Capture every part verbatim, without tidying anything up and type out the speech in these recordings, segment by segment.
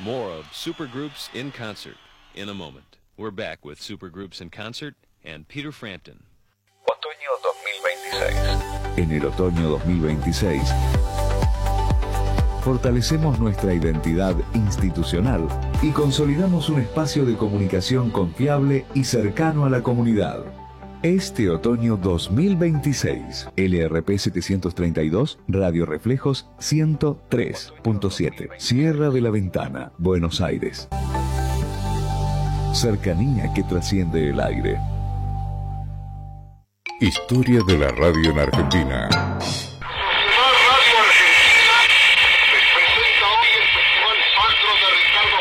More of Supergroups in Concert in a moment. We're back with Supergroups in Concert and Peter Frampton. Otoño dos mil veintiséis. En el otoño dos mil veintiséis, fortalecemos nuestra identidad institucional y consolidamos un espacio de comunicación confiable y cercano a la comunidad. Este otoño dos mil veintiséis, L R P setecientos treinta y dos, Radio Reflejos ciento tres punto siete, Sierra de la Ventana, Buenos Aires. Cercanía que trasciende el aire. Historia de la radio en Argentina. Sociedad Radio Argentina les presenta hoy el Festival Sacro de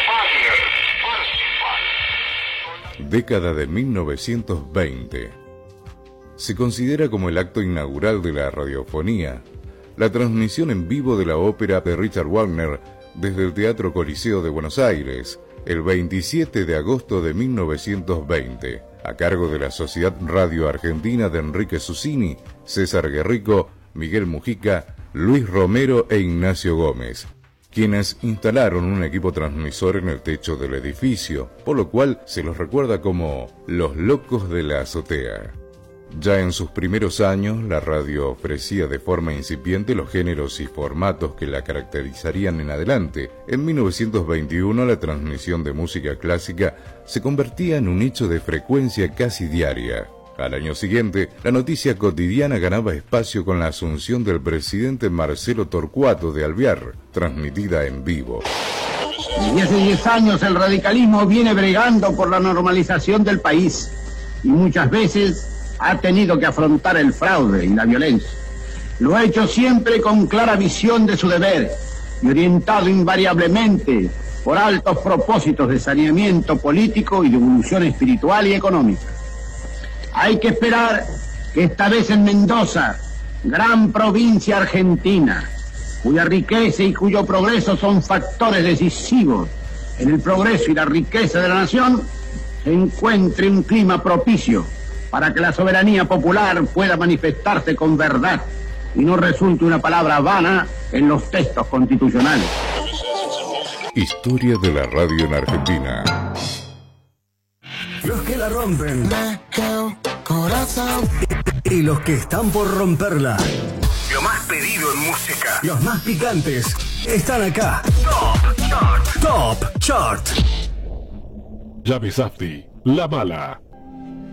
Ricardo Wagner, Parsifal. Década de mil novecientos veinte. Se considera como el acto inaugural de la radiofonía, la transmisión en vivo de la ópera de Richard Wagner desde el Teatro Coliseo de Buenos Aires, el veintisiete de agosto de mil novecientos veinte, a cargo de la Sociedad Radio Argentina de Enrique Susini, César Guerrico, Miguel Mujica, Luis Romero e Ignacio Gómez, quienes instalaron un equipo transmisor en el techo del edificio, por lo cual se los recuerda como los locos de la azotea. Ya en sus primeros años, la radio ofrecía de forma incipiente los géneros y formatos que la caracterizarían en adelante. En mil novecientos veintiuno, la transmisión de música clásica se convertía en un hecho de frecuencia casi diaria. Al año siguiente, la noticia cotidiana ganaba espacio con la asunción del presidente Marcelo Torcuato de Alvear, transmitida en vivo. Desde hace diez años el radicalismo viene bregando por la normalización del país y muchas veces ha tenido que afrontar el fraude y la violencia. Lo ha hecho siempre con clara visión de su deber y orientado invariablemente por altos propósitos de saneamiento político y de evolución espiritual y económica. Hay que esperar que esta vez en Mendoza, gran provincia argentina, cuya riqueza y cuyo progreso son factores decisivos en el progreso y la riqueza de la nación, se encuentre un clima propicio para que la soberanía popular pueda manifestarse con verdad y no resulte una palabra vana en los textos constitucionales. Historia de la radio en Argentina. Los que la rompen y los que están por romperla. Lo más pedido en música. Los más picantes están acá. Top Chart. Top Chart. Yabe Safdie, La Mala.